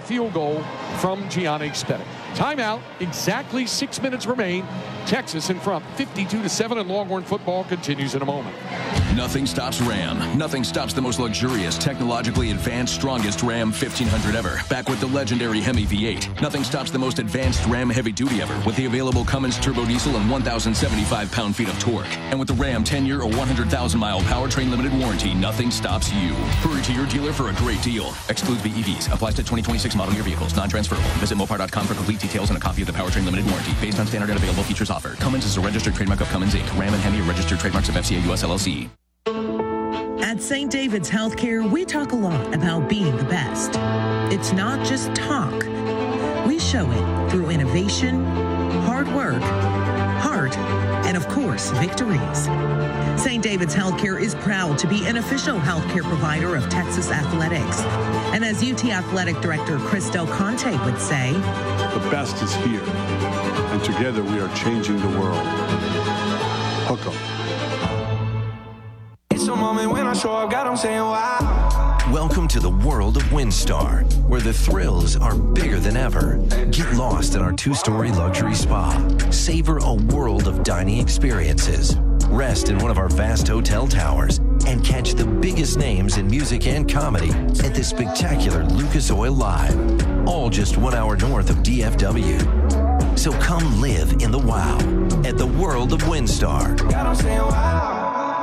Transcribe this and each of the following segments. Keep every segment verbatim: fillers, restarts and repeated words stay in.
field goal from Gianni Spedic. Timeout, exactly six minutes remain. Texas in front, fifty-two to seven, and Longhorn football continues in a moment. Nothing stops Ram. Nothing stops the most luxurious, technologically advanced, strongest Ram fifteen hundred ever. Back with the legendary Hemi V eight. Nothing stops the most advanced Ram heavy duty ever with the available Cummins turbo diesel and one thousand seventy-five pound-feet of torque. And with the Ram ten-year or one hundred thousand mile powertrain limited warranty, nothing stops you. Hurry to your dealer for a great deal. Excludes B E Vs. Applies to twenty twenty-six model year vehicles. Non-transferable. Visit Mopar dot com for complete details and a copy of the powertrain limited warranty based on standard and available features offered. Cummins is a registered trademark of Cummins Incorporated. Ram and Hemi are registered trademarks of F C A U S L L C. At Saint David's Healthcare, we talk a lot about being the best. It's not just talk. We show it through innovation, hard work, heart, and of course, victories. Saint David's Healthcare is proud to be an official healthcare provider of Texas Athletics. And as U T Athletic Director Chris Del Conte would say, the best is here, and together we are changing the world. Hook 'em. It's a moment when I show up, God, I'm saying wow. Welcome to the world of WinStar, where the thrills are bigger than ever. Get lost in our two-story luxury spa. Savor a world of dining experiences. Rest in one of our vast hotel towers and catch the biggest names in music and comedy at the spectacular Lucas Oil Live, all just one hour north of D F W. So come live in the wow at the world of WinStar. God, I'm saying wow.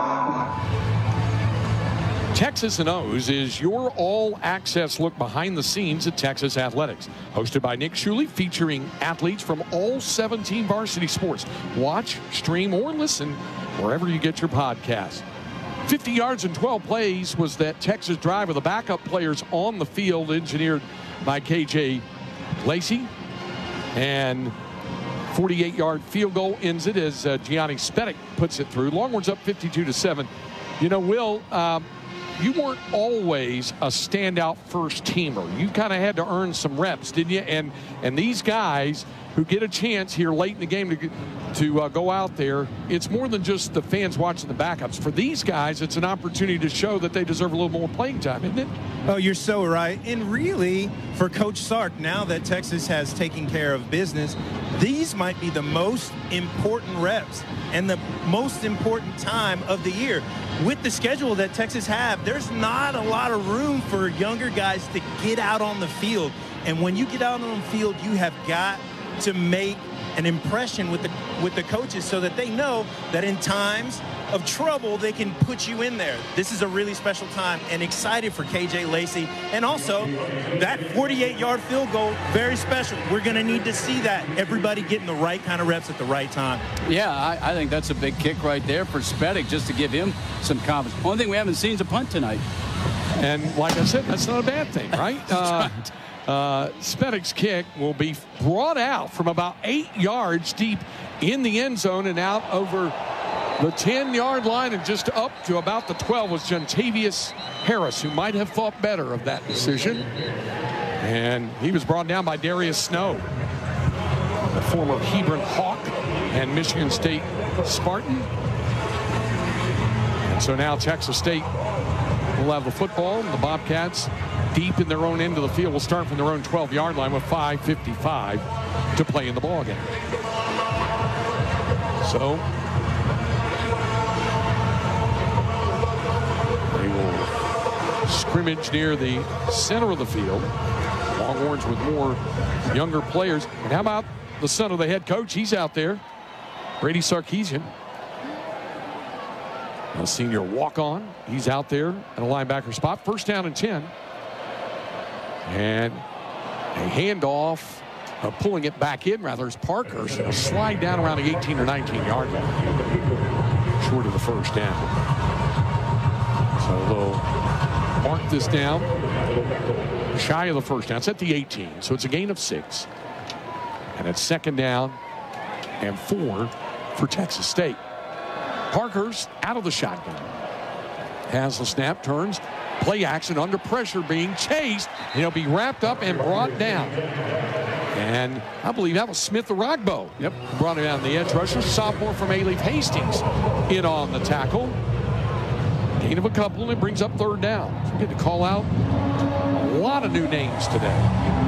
Texas and O's is your all-access look behind the scenes at Texas Athletics. Hosted by Nick Shuley, featuring athletes from all seventeen varsity sports. Watch, stream, or listen wherever you get your podcasts. fifty yards and twelve plays was that Texas drive with the backup players on the field, engineered by K J Lacey. And forty-eight yard field goal ends it as uh, Gianni Spedic puts it through. Longhorns up fifty-two to seven. You know, Will, um, you weren't always a standout first teamer. You kind of had to earn some reps, didn't you? And and these guys who get a chance here late in the game to to uh, go out there, it's more than just the fans watching the backups. For these guys, it's an opportunity to show that they deserve a little more playing time, isn't it? Oh, you're so right. And really, for Coach Sark, now that Texas has taken care of business, these might be the most important reps and the most important time of the year. With the schedule that Texas have, there's not a lot of room for younger guys to get out on the field. And when you get out on the field, you have got to make an impression with the with the coaches so that they know that in times of trouble, they can put you in there. This is a really special time, and excited for K J Lacey. And also, that forty-eight yard field goal, very special. We're going to need to see that. Everybody getting the right kind of reps at the right time. Yeah, I, I think that's a big kick right there for Spedic, just to give him some confidence. Only thing we haven't seen is a punt tonight. And like I said, that's not a bad thing, right? Uh, uh, Spedic's kick will be brought out from about eight yards deep in the end zone and out over the ten yard line and just up to about the twelve was Jontavius Harris, who might have thought better of that decision. And he was brought down by Darius Snow, the former Hebron Hawk and Michigan State Spartan. And so now Texas State will have the football, and the Bobcats deep in their own end of the field will start from their own twelve yard line with five fifty-five to play in the ball game. So they will scrimmage near the center of the field. Longhorns with more younger players. And how about the son of the head coach? He's out there, Brady Sarkisian, a senior walk-on. He's out there at a linebacker spot. First down and ten. And a handoff, uh, pulling it back in rather, is Parker's. A slide down around the eighteen or nineteen yard line. Short of the first down. So they'll mark this down. Shy of the first down. It's at the eighteen. So it's a gain of six. And it's second down and four for Texas State. Parker's out of the shotgun. Has the snap, turns, play action, under pressure, being chased. He'll be wrapped up and brought down. And I believe that was Smith Aragbo. Yep. Brought it down the edge rusher. Sophomore from A-Leaf Hastings in on the tackle. Gain of a couple, and it brings up third down. So we get to call out a lot of new names today.